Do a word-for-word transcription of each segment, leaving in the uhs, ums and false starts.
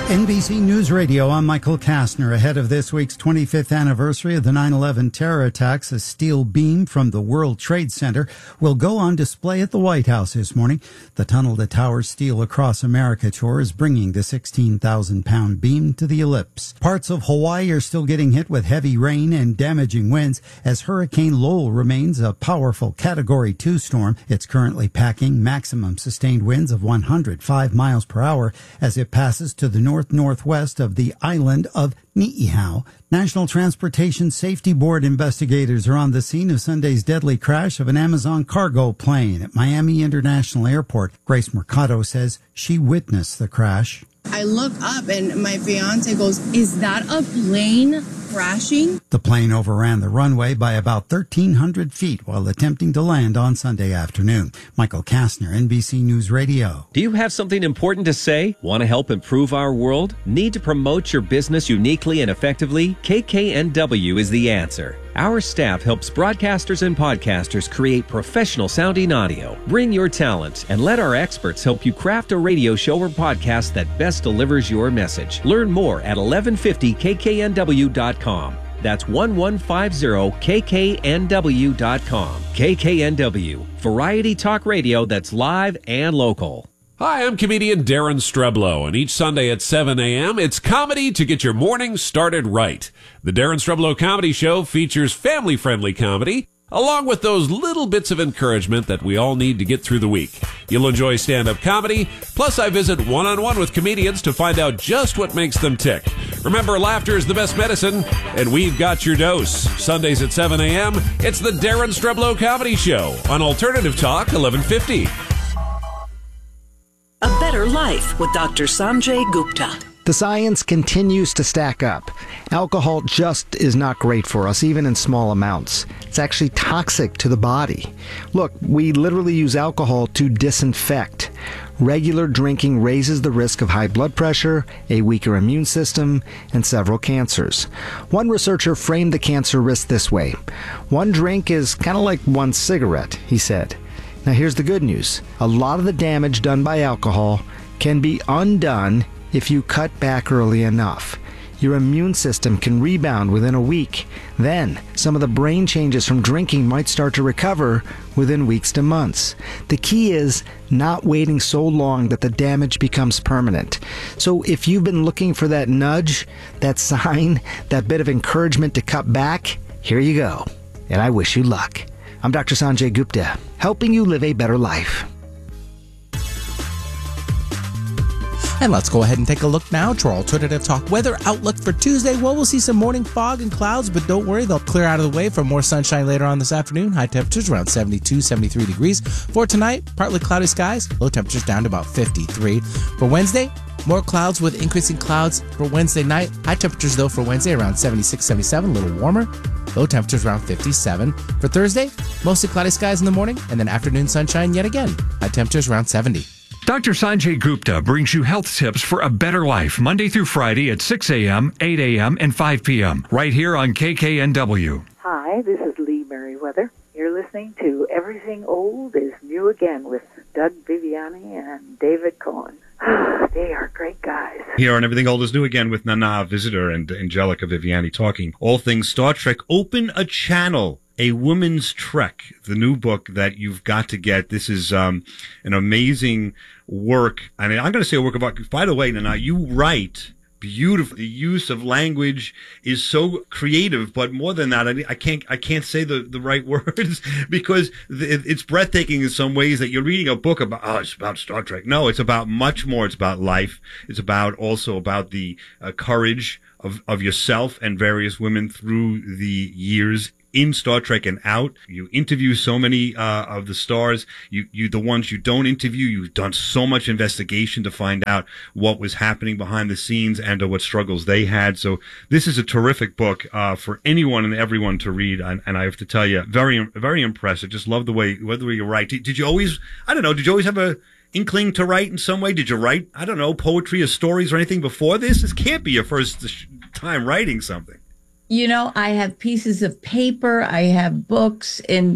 N B C News Radio, I'm Michael Kastner. Ahead of this week's twenty-fifth anniversary of the nine eleven terror attacks, a steel beam from the World Trade Center will go on display at the White House this morning. The Tunnel to Tower Steel Across America tour is bringing the sixteen thousand pound beam to the ellipse. Parts of Hawaii are still getting hit with heavy rain and damaging winds as Hurricane Lowell remains a powerful Category two storm. It's currently packing maximum sustained winds of one hundred five miles per hour as it passes to the north northwest of the island of Niihau. National Transportation Safety Board investigators are on the scene of Sunday's deadly crash of an Amazon cargo plane at Miami International Airport. Grace Mercado says she witnessed the crash. I look up and my fiance goes, "Is that a plane crashing?" The plane overran the runway by about thirteen hundred feet while attempting to land on Sunday afternoon. Michael Kastner, N B C News Radio. Do you have something important to say? Want to help improve our world? Need to promote your business uniquely and effectively? K K N W is the answer. Our staff helps broadcasters and podcasters create professional sounding audio. Bring your talent and let our experts help you craft a radio show or podcast that best delivers your message. Learn more at eleven fifty K K N W dot com. That's eleven fifty K K N W dot com. K K N W, variety talk radio that's live and local. Hi, I'm comedian Darren Streblow, and each Sunday at seven a.m., it's comedy to get your morning started right. The Darren Streblow Comedy Show features family-friendly comedy, along with those little bits of encouragement that we all need to get through the week. You'll enjoy stand-up comedy, plus I visit one-on-one with comedians to find out just what makes them tick. Remember, laughter is the best medicine, and we've got your dose. Sundays at seven a.m., it's the Darren Streblow Comedy Show on Alternative Talk eleven fifty. A Better Life with Doctor Sanjay Gupta. The science continues to stack up. Alcohol just is not great for us, even in small amounts. It's actually toxic to the body. Look, we literally use alcohol to disinfect. Regular drinking raises the risk of high blood pressure, a weaker immune system, and several cancers. One researcher framed the cancer risk this way. One drink is kind of like one cigarette, he said. Now here's the good news. A lot of the damage done by alcohol can be undone if you cut back early enough. Your immune system can rebound within a week. Then, some of the brain changes from drinking might start to recover within weeks to months. The key is not waiting so long that the damage becomes permanent. So if you've been looking for that nudge, that sign, that bit of encouragement to cut back, here you go. And I wish you luck. I'm Doctor Sanjay Gupta, helping you live a better life. And let's go ahead and take a look now to our Alternative Talk weather outlook for Tuesday. Well, we'll see some morning fog and clouds, but don't worry, they'll clear out of the way for more sunshine later on this afternoon. High temperatures around seventy-two, seventy-three degrees. For tonight, partly cloudy skies, low temperatures down to about fifty-three. For Wednesday, more clouds with increasing clouds for Wednesday night. High temperatures, though, for Wednesday around seventy-six, seventy-seven, a little warmer. Low temperatures around fifty-seven. For Thursday, mostly cloudy skies in the morning, and then afternoon sunshine yet again. High temperatures around seventy. Doctor Sanjay Gupta brings you health tips for a better life Monday through Friday at six a.m., eight a.m., and five p.m. right here on K K N W. Hi, this is Lee Merriweather. You're listening to Everything Old is New Again with Doug Viviani and David Cohen. They are great guys. Here on Everything Old is New Again with Nana Visitor and Angelica Viviani talking all things Star Trek. Open a channel. A Woman's Trek, the new book that you've got to get. This is um, an amazing work. I mean, I'm going to say a work of art. By the way, Nana, you write beautiful. The use of language is so creative, but more than that, I, I can't I can't say the, the right words because it, it's breathtaking in some ways that you're reading a book about, oh, it's about Star Trek. No, it's about much more. It's about life. It's about also about the uh, courage of, of yourself and various women through the years in Star Trek and out. You interview so many uh, of the stars. You, you, the ones you don't interview, you've done so much investigation to find out what was happening behind the scenes and uh, what struggles they had. So this is a terrific book uh, for anyone and everyone to read. And, and I have to tell you, very, very impressive. Just love the way, the way you write. Did, did you always, I don't know, did you always have a inkling to write in some way? Did you write, I don't know, poetry or stories or anything before this? This can't be your first time writing something. You know, I have pieces of paper, I have books, and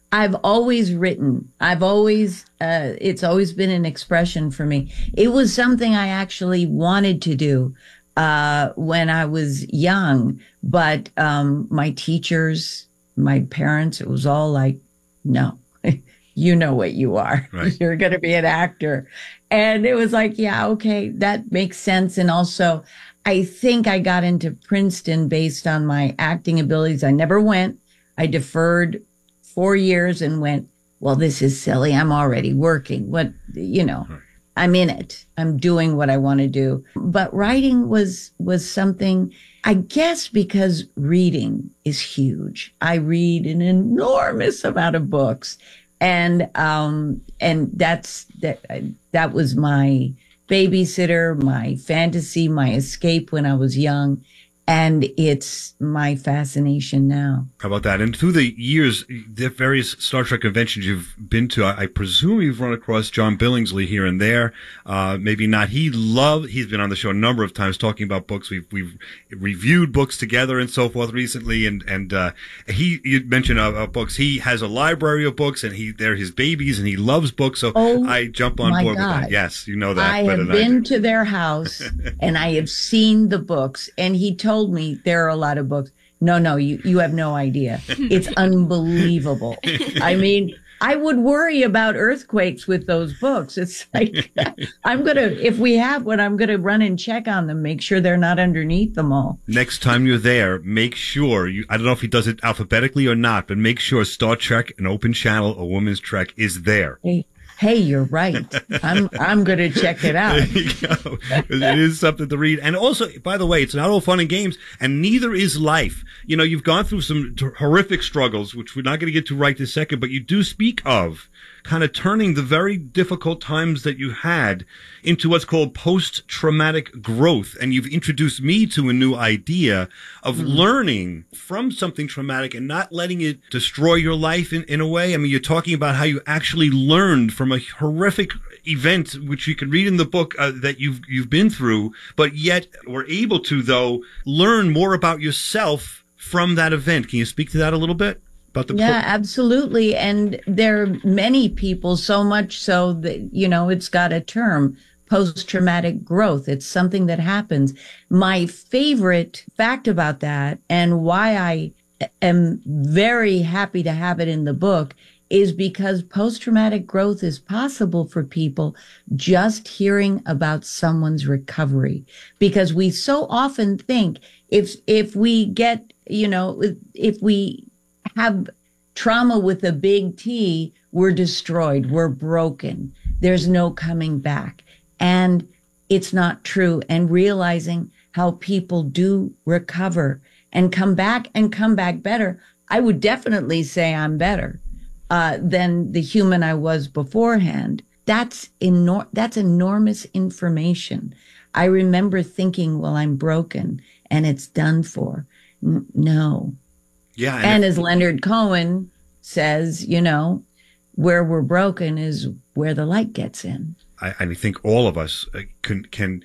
I've always written. I've always, uh, it's always been an expression for me. It was something I actually wanted to do, uh, when I was young, but, um, my teachers, my parents, it was all like, no, you know what you are. Right. You're going to be an actor. And it was like, yeah, okay, that makes sense. And also, I think I got into Princeton based on my acting abilities. I never went. I deferred four years and went, well, this is silly. I'm already working. What, you know, right. I'm in it. I'm doing what I want to do. But writing was, was something, I guess, because reading is huge. I read an enormous amount of books. And, um, and that's, that, that was my babysitter, my fantasy, my escape when I was young. And it's my fascination now. How about that? And through the years, the various Star Trek conventions you've been to, I, I presume you've run across John Billingsley here and there. Uh, maybe not. He loved, he's been on the show a number of times talking about books. We've, we've reviewed books together and so forth recently. And, and, uh, he, you mentioned uh, uh, books. He has a library of books and he, they're his babies and he loves books. So oh, I jump on board God. with that. Yes, you know that. I have been I to their house and I have seen the books, and he told me there are a lot of books. No, no, you, you have no idea. It's unbelievable. I mean, I would worry about earthquakes with those books. It's like, I'm going to, if we have one, I'm going to run and check on them, make sure they're not underneath them all. Next time you're there, make sure, you, I don't know if he does it alphabetically or not, but make sure Star Trek, an open channel, a woman's Trek is there. Hey. Hey, you're right. I'm I'm going to check it out. There you go. It is something to read. And also, by the way, it's not all fun and games, and neither is life. You know, you've gone through some t- horrific struggles, which we're not going to get to right this second, but you do speak of kind of turning the very difficult times that you had into what's called post-traumatic growth. And you've introduced me to a new idea of mm-hmm. learning from something traumatic and not letting it destroy your life in, in a way. I mean, you're talking about how you actually learned from a horrific event, which you can read in the book uh, that you've, you've been through, but yet were able to, though, learn more about yourself from that event. Can you speak to that a little bit? About the yeah, pro- absolutely. And there are many people, so much so that, you know, it's got a term, post-traumatic growth. It's something that happens. My favorite fact about that, and why I am very happy to have it in the book, is because post-traumatic growth is possible for people just hearing about someone's recovery. Because we so often think if, if we get, you know, if we have trauma with a big T, we're destroyed, we're broken, there's no coming back. And it's not true. And realizing how people do recover and come back and come back better. I would definitely say I'm better uh, than the human I was beforehand. That's enor- that's enormous information. I remember thinking, well, I'm broken and it's done for. N- no. Yeah. And, and if- as Leonard Cohen says, you know, where we're broken is where the light gets in. I, I think all of us can, can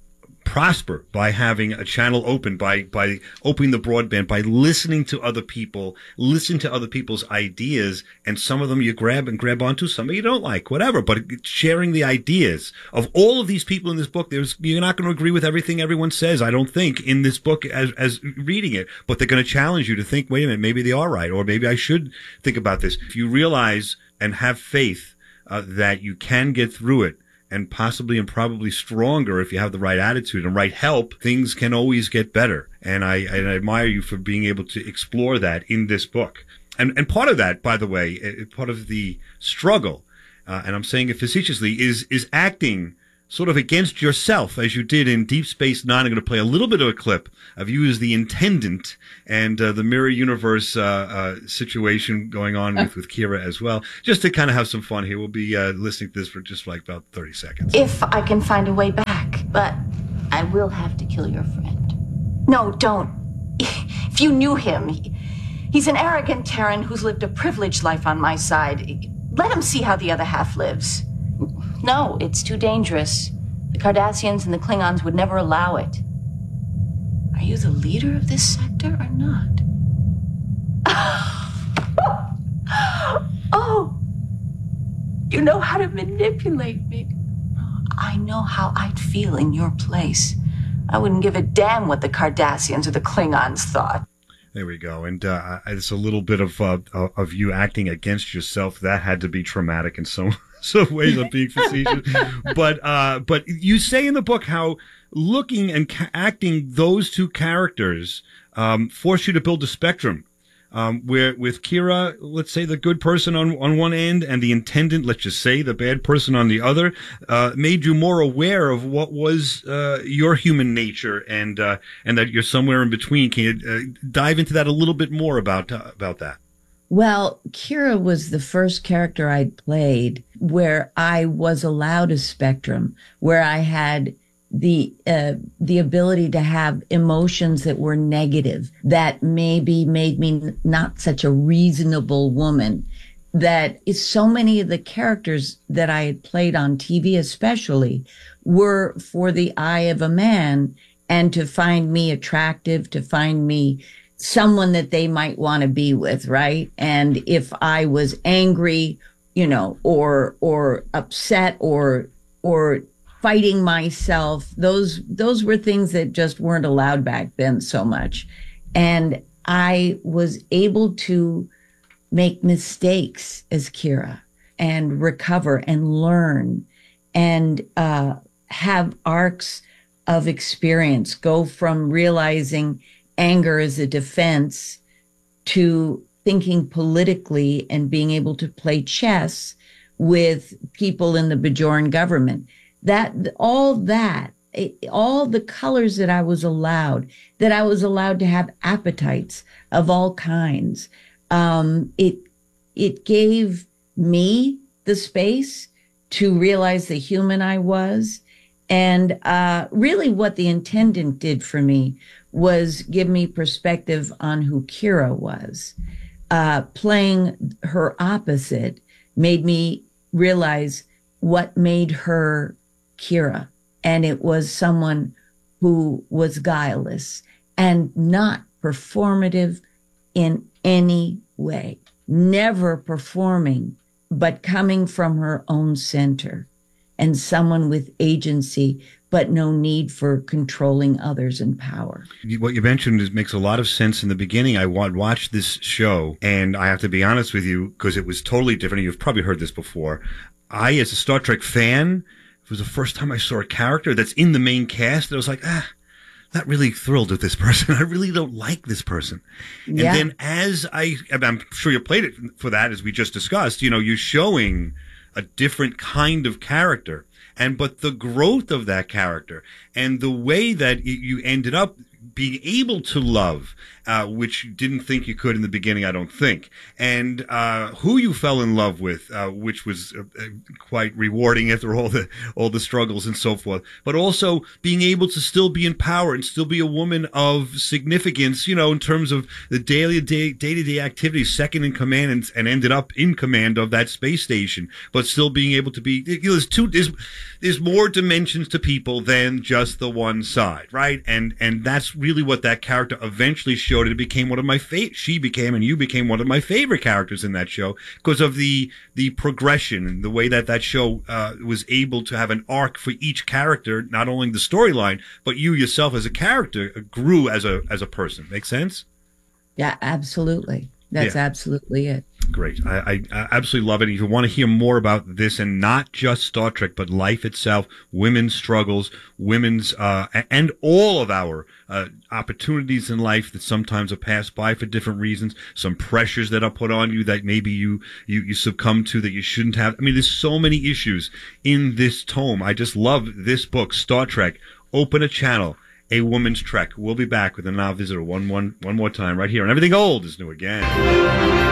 prosper by having a channel open, by, by opening the broadband, by listening to other people, listen to other people's ideas. And some of them you grab and grab onto, some of you don't like, whatever, but sharing the ideas of all of these people in this book. There's, you're not going to agree with everything everyone says, I don't think, in this book as, as reading it, but they're going to challenge you to think, wait a minute, maybe they are right. Or maybe I should think about this. If you realize and have faith uh, that you can get through it, and possibly and probably stronger if you have the right attitude and right help, things can always get better. And I, and I admire you for being able to explore that in this book. And, and part of that, by the way, part of the struggle, uh, and I'm saying it facetiously, is, is acting sort of against yourself, as you did in Deep Space Nine. I'm going to play a little bit of a clip of you as the intendant and uh, the mirror universe uh, uh, situation going on with, with Kira as well, just to kind of have some fun here. We'll be uh, listening to this for just like about thirty seconds. If I can find a way back, but I will have to kill your friend. No, don't. If you knew him, he's an arrogant Terran who's lived a privileged life on my side. Let him see how the other half lives. No, it's too dangerous. The Cardassians and the Klingons would never allow it. Are you the leader of this sector or not? You know how to manipulate me. I know how I'd feel in your place. I wouldn't give a damn what the Cardassians or the Klingons thought. There we go. And uh, it's a little bit of uh, of you acting against yourself. That had to be traumatic in some some ways. I'm being facetious, but uh, but you say in the book how looking and ca- acting those two characters um, force you to build a spectrum. Um, where with Kira, let's say the good person on, on one end and the intendant, let's just say the bad person on the other, uh, made you more aware of what was, uh, your human nature and, uh, and that you're somewhere in between. Can you uh, dive into that a little bit more about, uh, about that? Well, Kira was the first character I played where I was allowed a spectrum, where I had the uh, the ability to have emotions that were negative, that maybe made me n- not such a reasonable woman. That is, so many of the characters that I had played on T V especially were for the eye of a man, and to find me attractive, to find me someone that they might want to be with, right? And if I was angry, you know, or or upset or or fighting myself, those those were things that just weren't allowed back then so much. And I was able to make mistakes as Kira and recover and learn and uh, have arcs of experience, go from realizing anger as a defense to thinking politically and being able to play chess with people in the Bajoran government. That, all that, all the colors that I was allowed, that I was allowed to have appetites of all kinds. Um, it, it gave me the space to realize the human I was. And, uh, really what the intendant did for me was give me perspective on who Kira was. Uh, playing her opposite made me realize what made her Kira, and it was someone who was guileless and not performative in any way, never performing, but coming from her own center, and someone with agency, but no need for controlling others in power. What you mentioned is, makes a lot of sense. In the beginning, I watched this show, and I have to be honest with you, because it was totally different. You've probably heard this before. I, as a Star Trek fan, it was the first time I saw a character that's in the main cast that I was like, ah, not really thrilled with this person. I really don't like this person. And Yeah. then as I, I'm sure you played it for that, as we just discussed, you know, you're showing a different kind of character. And, but the growth of that character and the way that you, you ended up being able to love, uh, which you didn't think you could in the beginning, I don't think. And, uh, who you fell in love with, uh, which was uh, quite rewarding after all the, all the struggles and so forth. But also being able to still be in power and still be a woman of significance, you know, in terms of the daily, day, day-to-day activities, second in command and, and ended up in command of that space station, but still being able to be, you know, there's two, there's, there's more dimensions to people than just the one side, right? And, and that's really what that character eventually showed. It became one of my favorite, she became, and you became one of my favorite characters in that show because of the, the progression and the way that that show, uh, was able to have an arc for each character, not only the storyline, but you yourself as a character grew as a, as a person. Make sense? Yeah, absolutely. That's Yeah. absolutely it. Great. I, I, I absolutely love it. If you want to hear more about this and not just Star Trek, but life itself, women's struggles, women's, uh, and all of our, uh, opportunities in life that sometimes are passed by for different reasons, some pressures that are put on you that maybe you, you, you succumb to that you shouldn't have. I mean, there's so many issues in this tome. I just love this book, Star Trek, Open a Channel, A Woman's Trek. We'll be back with a Now Visitor one, one, one more time right here on Everything Old is New Again.